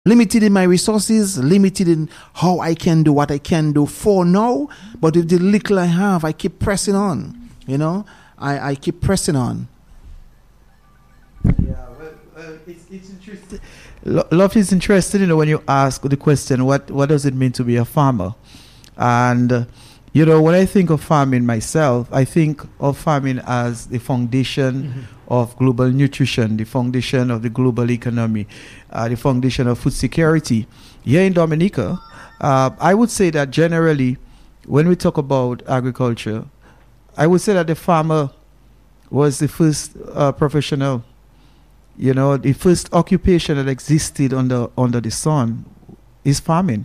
Limited in my resources, limited in how I can do what I can do for now. But with the little I have, I keep pressing on. I keep pressing on. Yeah, it's interesting. Love is interesting, when you ask the question, what does it mean to be a farmer? And, when I think of farming myself, I think of farming as the foundation of global nutrition, the foundation of the global economy, the foundation of food security. Here in Dominica, I would say that generally, when we talk about agriculture, I would say that the farmer was the first professional, the first occupation that existed under the sun is farming.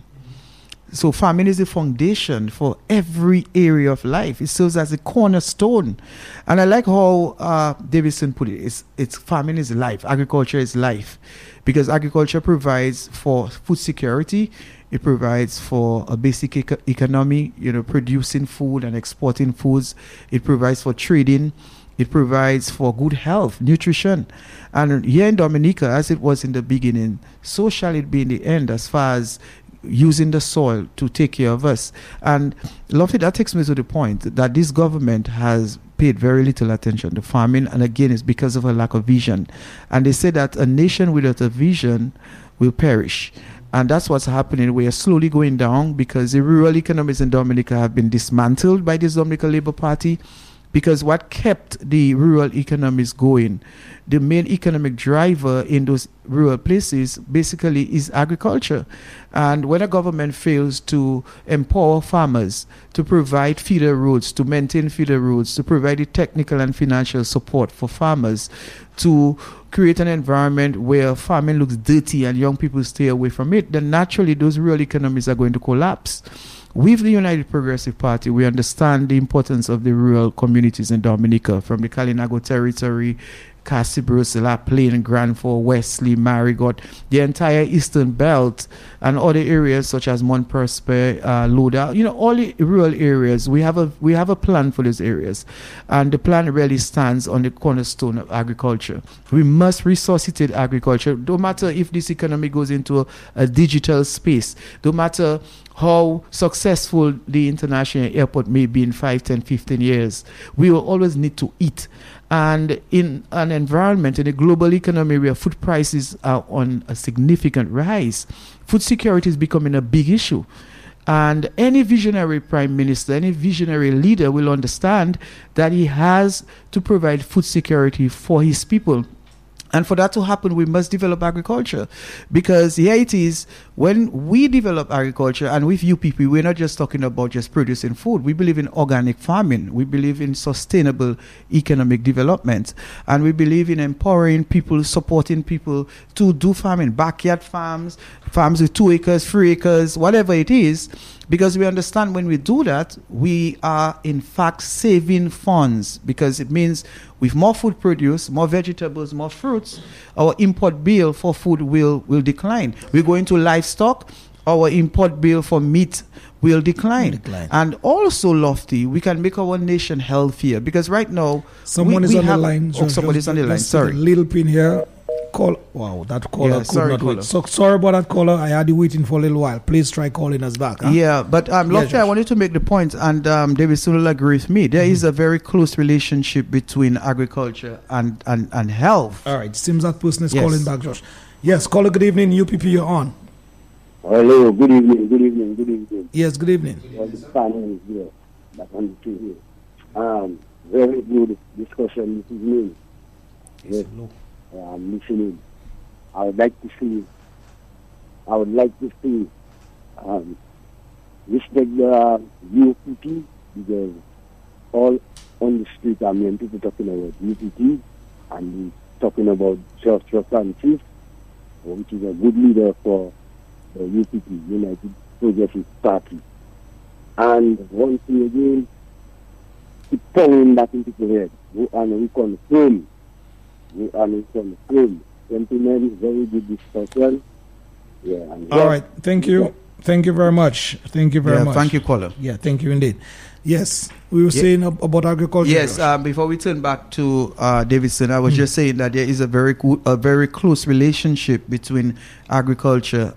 So farming is the foundation for every area of life. It serves as a cornerstone. And I like how Davidson put it. It's farming is life. Agriculture is life. Because agriculture provides for food security. It provides for a basic economy, producing food and exporting foods. It provides for trading. It provides for good health, nutrition. And here in Dominica, as it was in the beginning, so shall it be in the end as far as using the soil to take care of us. And Lofty, that takes me to the point that this government has paid very little attention to farming, and again, it's because of a lack of vision. And they say that a nation without a vision will perish. And that's what's happening. We are slowly going down because the rural economies in Dominica have been dismantled by this Dominica Labour Party. Because what kept the rural economies going, the main economic driver in those rural places basically is agriculture. And when a government fails to empower farmers, to provide feeder roads, to maintain feeder roads, to provide the technical and financial support for farmers, to create an environment where farming looks dirty and young people stay away from it, then naturally those rural economies are going to collapse. With the United Progressive Party, we understand the importance of the rural communities in Dominica, from the Kalinago territory, Cassibros, La Plaine, Grand Forks, Wesley, Marigot, the entire eastern belt, and other areas such as Mont Prosper, Loda, all the rural areas. We have a plan for those areas, and the plan really stands on the cornerstone of agriculture. We must resuscitate agriculture, no matter if this economy goes into a digital space, no matter how successful the international airport may be in 5, 10, 15 years. We will always need to eat. And in an environment, in a global economy where food prices are on a significant rise, food security is becoming a big issue. And any visionary prime minister, any visionary leader will understand that he has to provide food security for his people. And for that to happen, we must develop agriculture. Because here it is, when we develop agriculture, and with UPP, we're not just talking about just producing food. We believe in organic farming. We believe in sustainable economic development. And we believe in empowering people, supporting people to do farming, backyard farms, farms with 2 acres, 3 acres, whatever it is. Because we understand when we do that, we are in fact saving funds, because it means with more food produced, more vegetables, more fruits, our import bill for food will decline. We go into livestock, our import bill for meat will decline. And also, Lofty, we can make our nation healthier, because right now someone is on the line. Somebody's on the line. Sorry. A little pin here. Wow, that caller could not wait. So sorry about that caller. I had you waiting for a little while. Please try calling us back. Huh? Yeah, but Lofty, I wanted to make the point, and David Soon will agree with me. There is a very close relationship between agriculture and health. All right, seems that person is calling back, Josh. Yes, caller, good evening. UPP, you're on. Hello, good evening. Yes, good evening. Very good discussion this evening. Yes. I'm listening. I would like to see respect the UPP, because all on the street I mean people talking about UPP and talking about George Francis, which is a good leader for the UPP, United Progressive Party. And one thing again, keep pouring that into people's head. And we confirm. Gentlemen, very good discussion. Yeah. All right, thank you. Thank you very much. Thank you very much. Thank you, caller. Yeah, thank you indeed. Yes, we were saying about agriculture. Yes, before we turn back to Davidson, I was just saying that there is a very close relationship between agriculture